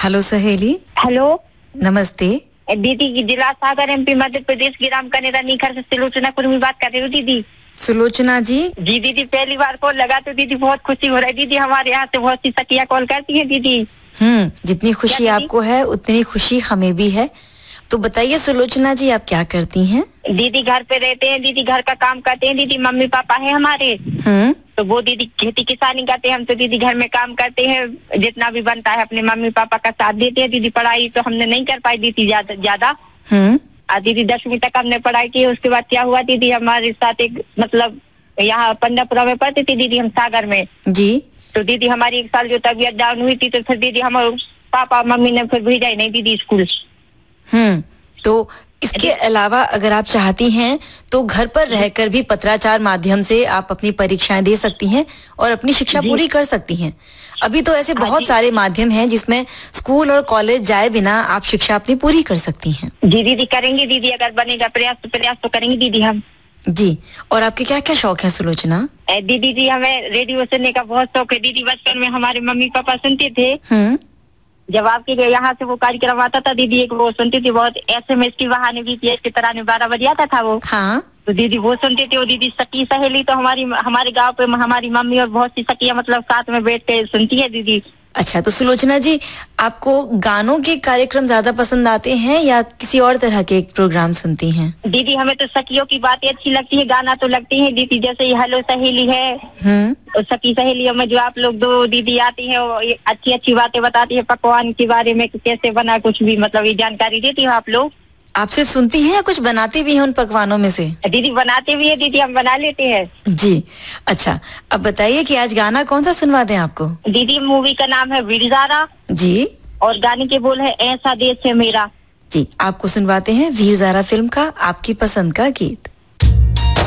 Hello सहेली। Hello नमस्ते दीदी, जिला सागर एमपी मध्य प्रदेश ग्राम कनेरा निखर से सुलोचना कुर्मी बात कर रही हूँ दीदी। सुलोचना जी। जी दीदी, पहली बार कॉल लगा तो दीदी बहुत खुशी हो रही है दीदी। हमारे यहाँ से बहुत सी सखियाँ कॉल करती हैं दीदी। जितनी खुशी आपको है उतनी खुशी हमें भी है। तो बताइए सुलोचना जी, आप क्या करती हैं? दीदी घर पे रहते हैं दीदी, घर का काम करते हैं दीदी। मम्मी पापा है हमारे, तो वो दीदी खेती किसानी करते हैं। हम तो दीदी घर में काम करते हैं, जितना भी बनता है अपने मम्मी पापा का साथ देते हैं दीदी। पढ़ाई तो हमने नहीं कर पाई दीदी ज्यादा। दीदी 10वीं तक हमने पढ़ाई की। उसके बाद क्या हुआ दीदी, हमारे साथ एक मतलब यहाँ पंडापुरा में पढ़ती थी दीदी हम, सागर में जी। तो दीदी हमारी 1 साल जो तबीयत डाउन हुई थी, तो फिर दीदी हमारे पापा मम्मी ने फिर भेजा ही नहीं दीदी स्कूल। तो इसके अलावा अगर आप चाहती हैं तो घर पर रहकर भी पत्राचार माध्यम से आप अपनी परीक्षाएं दे सकती हैं और अपनी शिक्षा पूरी कर सकती हैं। अभी तो ऐसे बहुत सारे माध्यम हैं जिसमें स्कूल और कॉलेज जाए बिना आप शिक्षा अपनी पूरी कर सकती हैं। जी दीदी करेंगे दीदी, अगर बनेगा प्रयास तो करेंगे दीदी हम। जी। और आपके क्या क्या शौक है सुलोचना? दीदी जी हमें रेडियो सुनने का बहुत शौक है दीदी। बचपन में हमारे मम्मी पापा सुनते थे। जब आपके यहाँ से वो कार्यक्रम आता था दीदी, एक वो सुनती थी बहुत, SMS की बहाने भी की तरह 12 बजे आता था वो। हाँ। तो दीदी वो सुनते थे। वो दीदी सखी सहेली तो हमारे गांव पे हमारी मम्मी और बहुत सी सखियां मतलब साथ में बैठ के सुनती है दीदी। अच्छा, तो सुलोचना जी आपको गानों के कार्यक्रम ज्यादा पसंद आते हैं या किसी और तरह के प्रोग्राम सुनती हैं? दीदी हमें तो सखियों की बातें अच्छी लगती है, गाना तो लगती है दीदी। जैसे ये हेलो सहेली है, और सखी सहेलियों में जो आप लोग 2 दीदी आती है, अच्छी अच्छी बातें बताती है पकवान के बारे में, कैसे बना कुछ भी मतलब ये जानकारी देती हो आप लोग। आप सिर्फ सुनती हैं या कुछ बनाती भी हैं उन पकवानों में से? दीदी बनाते भी है दीदी, हम बना लेते हैं जी। अच्छा, अब बताइए कि आज गाना कौन सा सुनवा दें आपको? दीदी मूवी का नाम है वीरजारा जी, और गाने के बोल है ऐसा देश है मेरा जी। आपको सुनवाते हैं वीरजारा फिल्म का आपकी पसंद का गीत।